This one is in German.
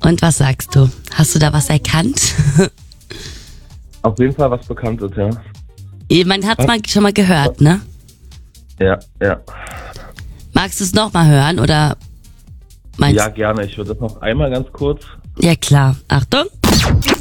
Und was sagst du? Hast du da was erkannt? Auf jeden Fall was Bekanntes, ja. Man hat's schon mal gehört, ne? Ja. Magst du es nochmal hören oder meinst Ja, gerne. Ich würde das noch einmal ganz kurz. Ja, klar. Achtung.